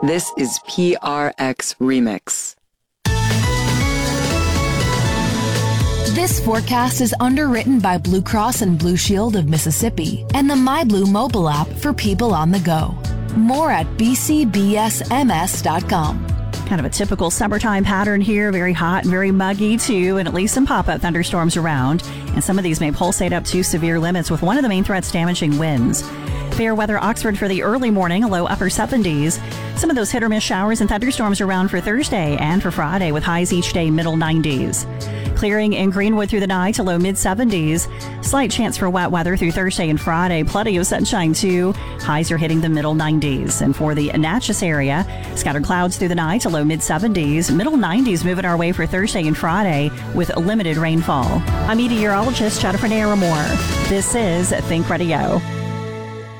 This is PRX Remix. This forecast is underwritten by Blue Cross and Blue Shield of Mississippi and the MyBlue mobile app for people on the go. More at bcbsms.com. Kind of a typical summertime pattern here. Very hot and very muggy, too, and at least some pop-up thunderstorms around. And some of these may pulsate up to severe limits, with one of the main threats damaging winds. Fair weather Oxford for the early morning, a low upper 70s. Some of those hit or miss showers and thunderstorms around for Thursday and for Friday, with highs each day middle 90s. Clearing in Greenwood through the night to low mid-70s. Slight chance for wet weather through Thursday and Friday. Plenty of sunshine, too. Highs are hitting the middle 90s. And for the Natchez area, scattered clouds through the night to low mid-70s. Middle 90s moving our way for Thursday and Friday with limited rainfall. I'm meteorologist Jennifer Naramore. This is Think Radio.